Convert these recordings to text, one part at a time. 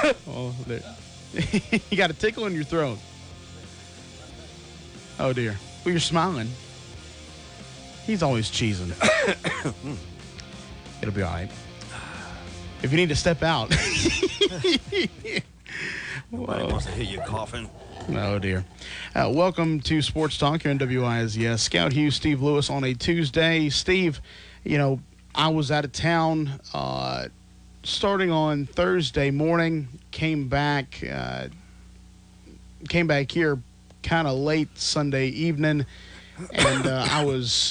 Oh, there. You got a tickle in your throat. Oh, dear. Well, you're smiling. He's always cheesing. It'll be all right. If you need to step out. Nobody wants to hear you coughing. Oh, dear. Welcome to Sports Talk here on WISES. Scout Hughes, Steve Lewis on a Tuesday. Steve, I was out of town starting on Thursday morning, came back here kind of late Sunday evening, and I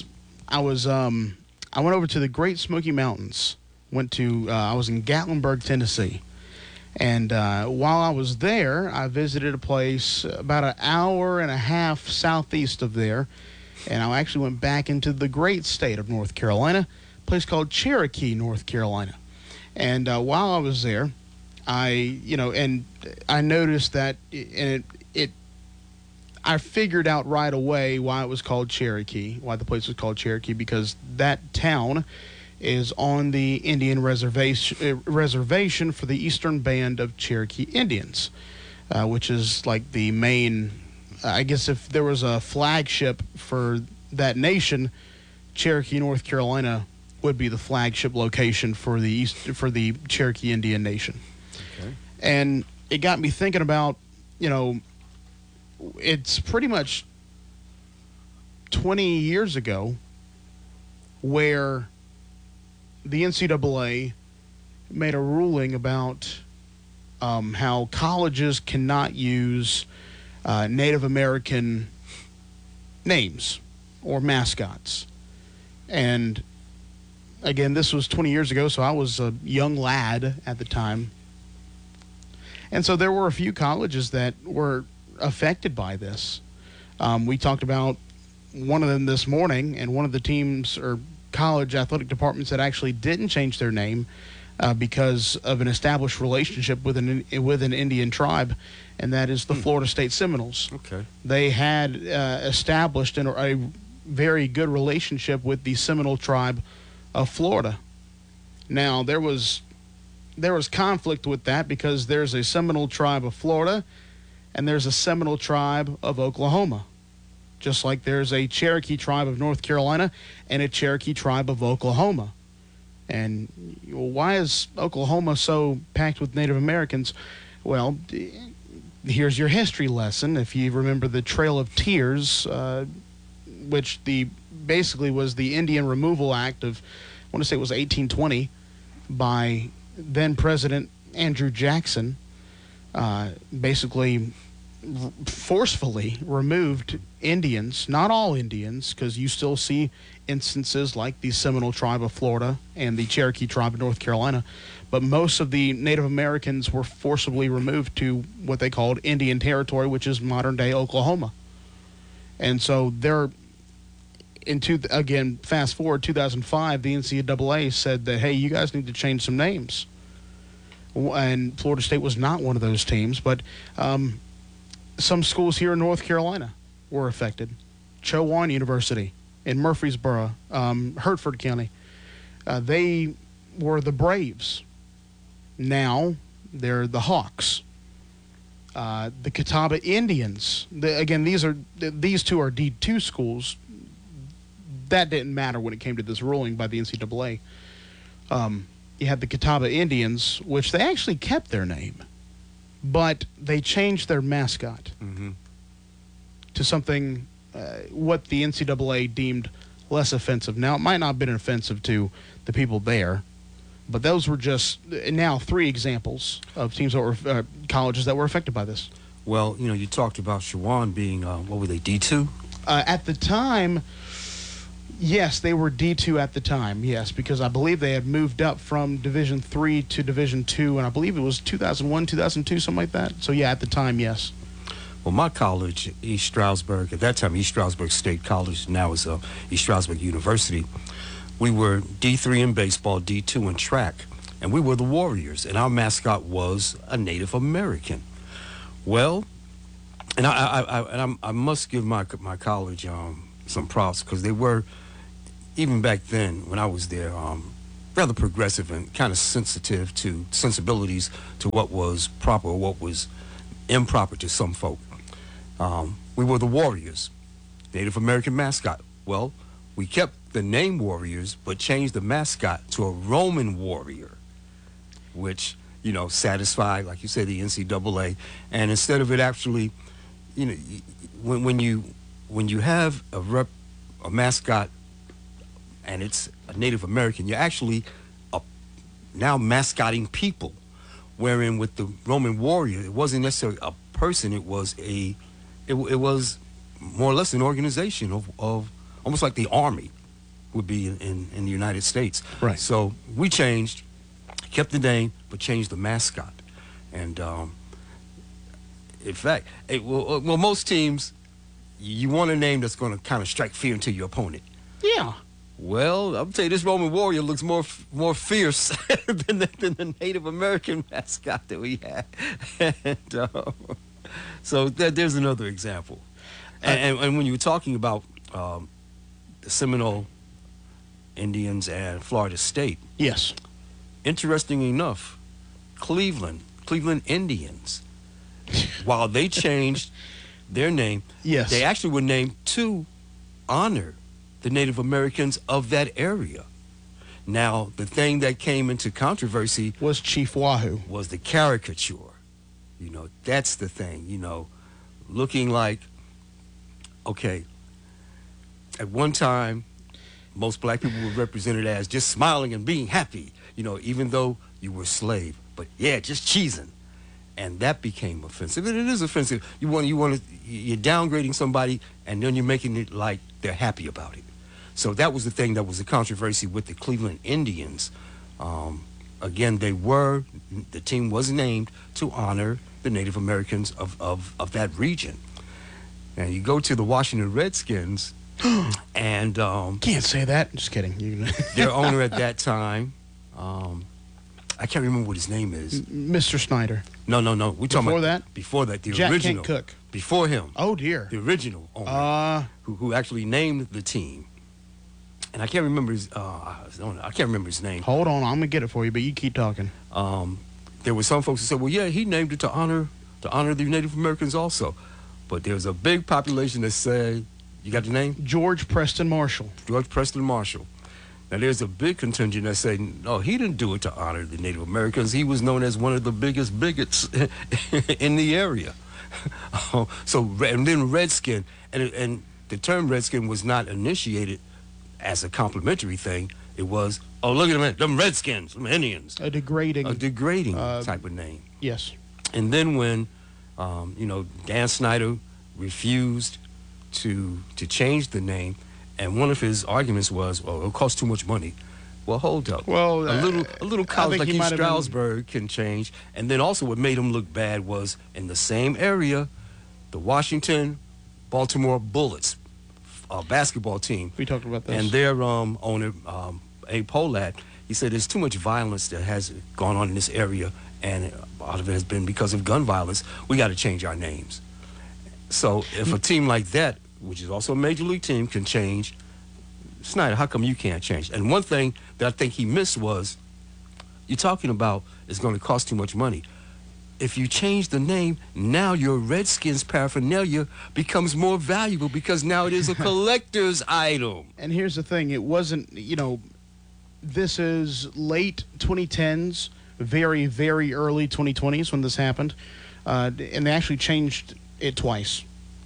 went over to the Great Smoky Mountains. I was in Gatlinburg, Tennessee. And while I was there, I visited a place about an hour and a half southeast of there. And I actually went back into the great state of North Carolina, a place called Cherokee, North Carolina. And while I was there, I noticed that, I figured out right away why it was called Cherokee, why the place was called Cherokee, because that town is on the Indian reservation for the Eastern Band of Cherokee Indians, which is like the main, I guess if there was a flagship for that nation, Cherokee, North Carolina would be the flagship location for the Cherokee Indian Nation. Okay. And it got me thinking about, it's pretty much 20 years ago where the NCAA made a ruling about how colleges cannot use Native American names or mascots. And again, this was 20 years ago, so I was a young lad at the time. And so there were a few colleges that were affected by this. We talked about one of them this morning, and one of the teams or college athletic departments that actually didn't change their name because of an established relationship with an Indian tribe, and that is the Florida State Seminoles. Okay. They had established a very good relationship with the Seminole tribe of Florida. Now, there was conflict with that because there's a Seminole tribe of Florida and there's a Seminole tribe of Oklahoma. Just like there's a Cherokee tribe of North Carolina and a Cherokee tribe of Oklahoma. And why is Oklahoma so packed with Native Americans? Well, here's your history lesson. If you remember the Trail of Tears, which basically was the Indian Removal Act of, I want to say it was 1820, by then President Andrew Jackson, basically forcefully removed Indians, not all Indians, because you still see instances like the Seminole tribe of Florida and the Cherokee tribe of North Carolina, but most of the Native Americans were forcibly removed to what they called Indian Territory, which is modern-day Oklahoma. And so again, fast forward 2005, the NCAA said that, hey, you guys need to change some names. And Florida State was not one of those teams, but some schools here in North Carolina were affected. Chowan University in Murfreesboro, Hertford County. They were the Braves. Now they're the Hawks. The Catawba Indians. These two are D2 schools. That didn't matter when it came to this ruling by the NCAA. You had the Catawba Indians, which they actually kept their name, but they changed their mascot to something what the NCAA deemed less offensive. Now, it might not have been offensive to the people there, but those were just now 3 examples of teams that were colleges that were affected by this. Well, you talked about Chowan being, what were they, D2? At the time, yes, they were D2 at the time, yes, because I believe they had moved up from Division III to Division II, and I believe it was 2001, 2002, something like that. So, yeah, at the time, yes. Well, my college, East Stroudsburg, at that time, East Stroudsburg State College, now is East Stroudsburg University, we were D3 in baseball, D2 in track, and we were the Warriors, and our mascot was a Native American. Well, and I must give my college some props, because they were, even back then when I was there, rather progressive and kind of sensitive to sensibilities to what was proper or what was improper to some folk. We were the Warriors, Native American mascot. Well, we kept the name Warriors, but changed the mascot to a Roman warrior, which, satisfied, like you said, the NCAA. And instead of it actually, when you have a mascot and it's a Native American, you're actually now mascotting people. Wherein with the Roman warrior, it wasn't necessarily a person; it was it was more or less an organization of almost like the army would be in the United States. Right. So we changed, kept the name, but changed the mascot. And in fact, most teams, you want a name that's going to kind of strike fear into your opponent. Yeah. Well, I'll tell you, this Roman warrior looks more fierce than the Native American mascot that we had. And, so there's another example. And when you were talking about the Seminole Indians and Florida State, Yes. interestingly enough, Cleveland Indians, while they changed their name, Yes. they actually were named to honor the Native Americans of that area. Now, the thing that came into controversy Was Chief Wahoo. was the caricature. That's the thing, looking like, okay, at one time, most black people were represented as just smiling and being happy, even though you were a slave. But yeah, just cheesing. And that became offensive. And it is offensive. You're downgrading somebody and then you're making it like they're happy about it. So that was the thing that was a controversy with the Cleveland Indians. Again, the team was named to honor the Native Americans of that region. And you go to the Washington Redskins, and Can't say that. Just kidding. their owner at that time, I can't remember what his name is. Mr. Snyder. No. We're talking Before about that? Before that, the Jack original. Kent Cook. Before him. Oh, dear. The original owner, who actually named the team. And I can't remember his name. Hold on. I'm going to get it for you, but you keep talking. There were some folks who said, well, yeah, he named it to honor the Native Americans also. But there's a big population that said, you got the name? George Preston Marshall. George Preston Marshall. Now, there's a big contingent that say, no, he didn't do it to honor the Native Americans. He was known as one of the biggest bigots in the area. And then Redskin, and the term Redskin was not initiated as a complimentary thing. It was, oh, look at them Redskins, them Indians. A degrading type of name. Yes. And then when, Dan Snyder refused to change the name, and one of his arguments was, well, it'll cost too much money. Well, hold up. Well, a little college like he in might have been- Stroudsburg can change. And then also what made him look bad was in the same area, the Washington Baltimore Bullets basketball team. We talked about this. And their owner, Abe Polat, he said there's too much violence that has gone on in this area, and a lot of it has been because of gun violence. We got to change our names. So if a team like that, which is also a major league team, can change, Snyder, how come you can't change? And one thing that I think he missed was, you're talking about it's going to cost too much money. If you change the name, now your Redskins paraphernalia becomes more valuable because now it is a collector's item. And here's the thing. It wasn't, this is late 2010s, very, very early 2020s when this happened. And they actually changed it twice.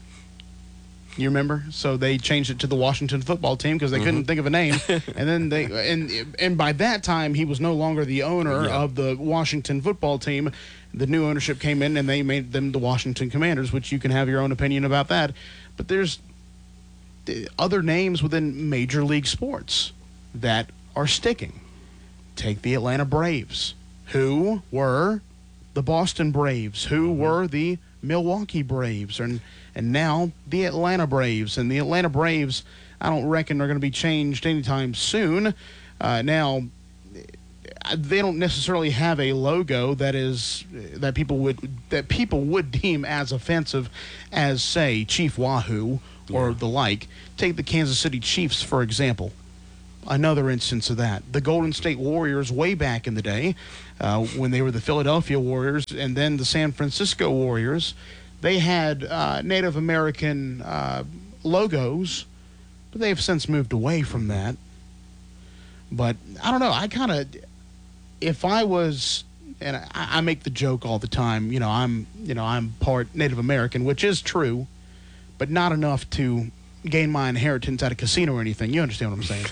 You remember? So they changed it to the Washington football team because they couldn't think of a name. And then and by that time, he was no longer the owner of the Washington football team. The new ownership came in and they made them the Washington Commanders, which you can have your own opinion about that. But there's other names within Major League sports that are sticking. Take the Atlanta Braves, who were the Boston Braves, who were the Milwaukee Braves, and now the Atlanta Braves. And the Atlanta Braves, I don't reckon they're going to be changed anytime soon. Now, they don't necessarily have a logo that people would deem as offensive as, say, Chief Wahoo or the like. Take the Kansas City Chiefs, for example. another instance of that. The Golden State Warriors, way back in the day, when they were the Philadelphia Warriors and then the San Francisco Warriors, they had Native American logos, but they've since moved away from that. But I don't know. I kind of, if I was, and I make the joke all the time, I'm part Native American, which is true, but not enough to gain my inheritance at a casino or anything. You understand what I'm saying?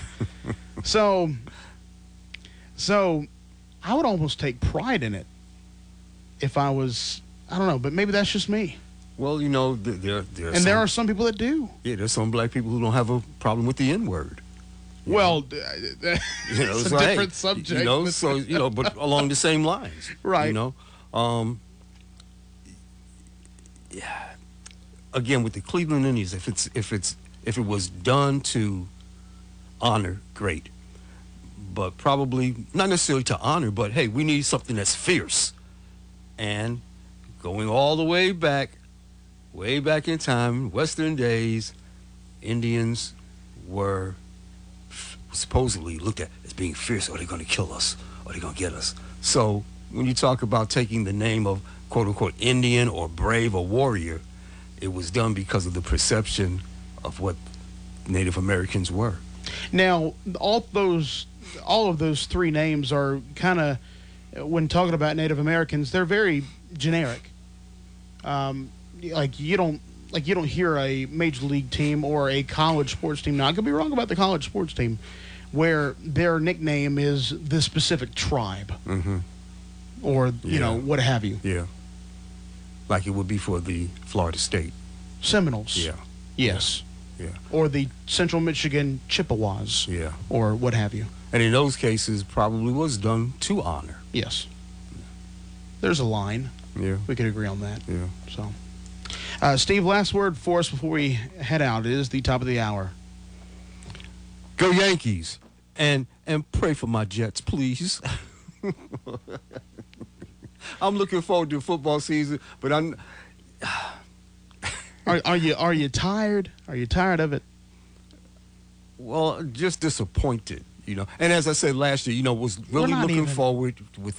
So I would almost take pride in it if I was, I don't know, but maybe that's just me. Well, there are some people that do. Yeah, there's some black people who don't have a problem with the N-word. Well, it's a different subject. But along the same lines, right? Yeah. Again, with the Cleveland Indians, if it was done to honor, great. But probably not necessarily to honor, but hey, we need something that's fierce. And going all the way back in time, Western days, Indians were supposedly looked at as being fierce. Are they going to kill us? Are they going to get us? So when you talk about taking the name of quote-unquote Indian or brave or warrior, it was done because of the perception of what Native Americans were. Now, all of those three names are kind of, when talking about Native Americans, they're very generic. You don't hear a major league team or a college sports team. Now, I could be wrong about the college sports team, where their nickname is the specific tribe, or what have you. Yeah, like it would be for the Florida State Seminoles. Yeah. Yes. Yeah. Or the Central Michigan Chippewas. Yeah. Or what have you. And in those cases, probably was done to honor. Yes. There's a line. Yeah. We could agree on that. Yeah. So, Steve, last word for us before we head out. It is the top of the hour. Go Yankees. And pray for my Jets, please. I'm looking forward to football season, but I'm... Are you tired? Are you tired of it? Well, just disappointed, And as I said last year, was really looking forward with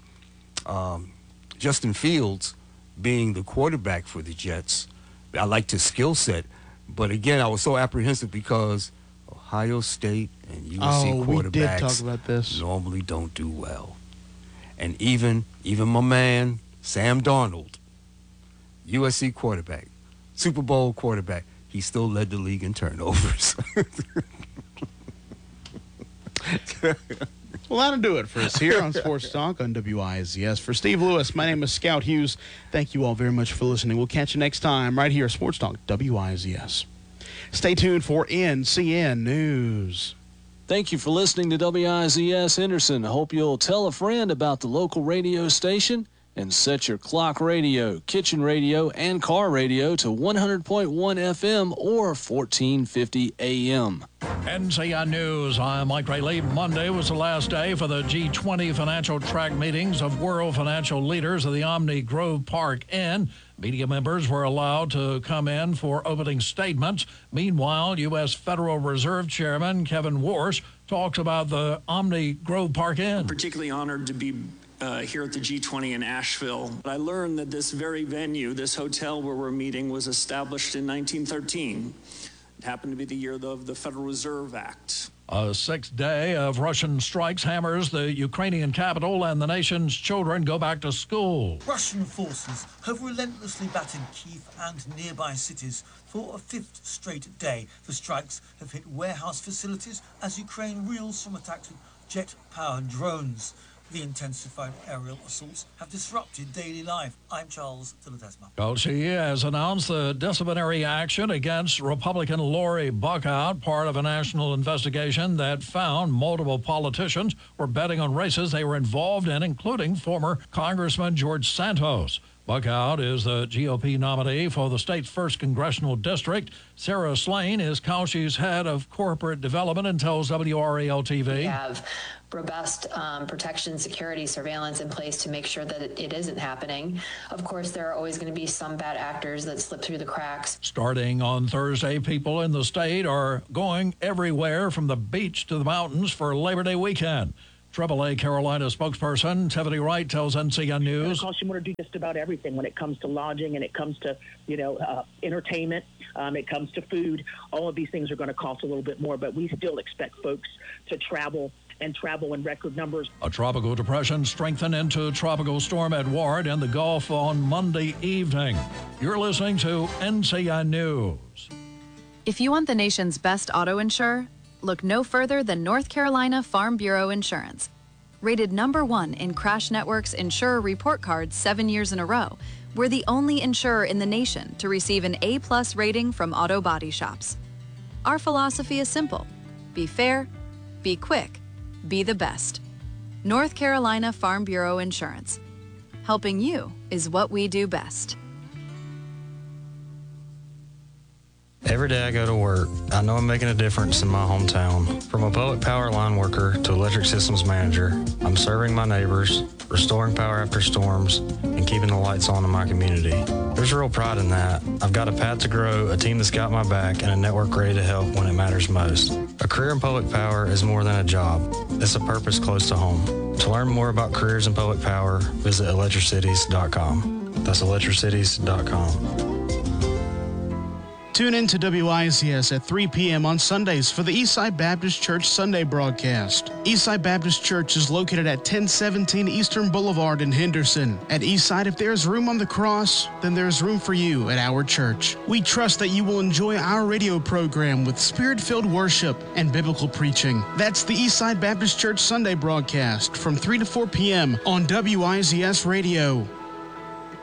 Justin Fields being the quarterback for the Jets. I liked his skill set, but again, I was so apprehensive because Ohio State and USC quarterbacks we did talk about this. Normally don't do well. And even my man Sam Darnold, USC quarterback, Super Bowl quarterback, he still led the league in turnovers. Well, that'll do it for us here on Sports Talk on WIZS. For Steve Lewis, my name is Scout Hughes. Thank you all very much for listening. We'll catch you next time right here, Sports Talk WIZS. Stay tuned for NCN News. Thank you for listening to WIZS Henderson. I hope you'll tell a friend about the local radio station and set your clock radio, kitchen radio, and car radio to 100.1 FM or 1450 AM. NCN News, I'm Mike Rayleigh. Monday was the last day for the G20 financial track meetings of world financial leaders at the Omni Grove Park Inn. Media members were allowed to come in for opening statements. Meanwhile, U.S. Federal Reserve Chairman Kevin Warsh talks about the Omni Grove Park Inn. I'm particularly honored to be here at the G20 in Asheville. I learned that this very venue, this hotel where we're meeting, was established in 1913. It happened to be the year of the Federal Reserve Act. A sixth day of Russian strikes hammers the Ukrainian capital, and the nation's children go back to school. Russian forces have relentlessly battered Kyiv and nearby cities for a fifth straight day. The strikes have hit warehouse facilities as Ukraine reels from attacks with jet-powered drones. The intensified aerial assaults have disrupted daily life. I'm Charles Delatesma. She has announced the disciplinary action against Republican Lori Buckout, part of a national investigation that found multiple politicians were betting on races they were involved in, including former Congressman George Santos. Buckout is the GOP nominee for the state's first congressional district. Sarah Slane is Cauchy's head of corporate development and tells WRAL-TV. We have robust protection, security, surveillance in place to make sure that it isn't happening. Of course, there are always going to be some bad actors that slip through the cracks. Starting on Thursday, people in the state are going everywhere from the beach to the mountains for Labor Day weekend. AAA Carolina spokesperson Tiffany Wright tells NCN News. It costs you more to do just about everything when it comes to lodging and it comes to, entertainment, it comes to food. All of these things are going to cost a little bit more, but we still expect folks to travel in record numbers. A tropical depression strengthened into Tropical Storm Edward in the Gulf on Monday evening. You're listening to NCN News. If you want the nation's best auto insurer, look no further than North Carolina Farm Bureau Insurance. Rated #1 in Crash Network's Insurer Report Card 7 years in a row, we're the only insurer in the nation to receive an A+ rating from auto body shops. Our philosophy is simple: be fair, be quick, be the best. North Carolina Farm Bureau Insurance. Helping you is what we do best. Every day I go to work, I know I'm making a difference in my hometown. From a public power line worker to electric systems manager, I'm serving my neighbors, restoring power after storms, and keeping the lights on in my community. There's real pride in that. I've got a path to grow, a team that's got my back, and a network ready to help when it matters most. A career in public power is more than a job. It's a purpose close to home. To learn more about careers in public power, visit electricities.com. That's electricities.com. Tune in to WICS at 3 p.m. on Sundays for the Eastside Baptist Church Sunday broadcast. Eastside Baptist Church is located at 1017 Eastern Boulevard in Henderson. At Eastside, if there's room on the cross, then there's room for you at our church. We trust that you will enjoy our radio program with spirit-filled worship and biblical preaching. That's the Eastside Baptist Church Sunday broadcast from 3 to 4 p.m. on WICS Radio.